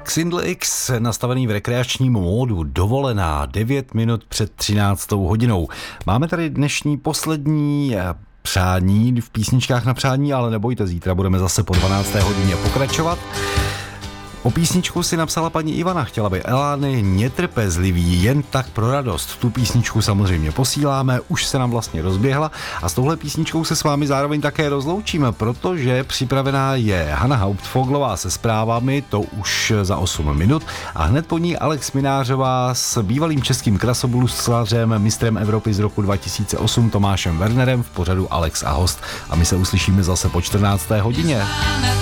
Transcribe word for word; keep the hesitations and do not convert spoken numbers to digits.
Xindl X nastavený v rekreačním módu, dovolená devět minut před třináctou hodinou. Máme tady dnešní poslední přání v písničkách na přání, ale nebojte, zítra budeme zase po dvanácté hodině pokračovat. O písničku si napsala paní Ivana, chtěla by Elány Netrpezlivý, jen tak pro radost. Tu písničku samozřejmě posíláme, už se nám vlastně rozběhla a s touhle písničkou se s vámi zároveň také rozloučíme, protože připravená je Hana Hauptfoglová se zprávami, to už za osm minut a hned po ní Alex Minářová s bývalým českým krasobluslařem, mistrem Evropy z roku dva tisíce osm Tomášem Wernerem v pořadu Alex a host a my se uslyšíme zase po čtrnácté hodině.